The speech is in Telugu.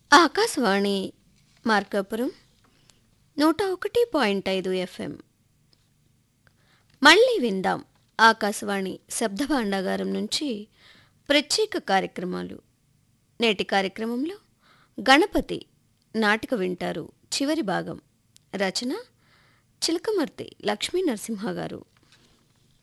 ఆకాశవాణి మార్కాపురం 101.5 FM. మళ్ళీ విందాం ఆకాశవాణి శబ్ద భాండాగారం నుంచి ప్రత్యేక కార్యక్రమాలు. నేటి కార్యక్రమంలో గణపతి నాటిక వింటారు. చివరి భాగం. రచన చిలకమర్తి లక్ష్మీ నరసింహ గారు.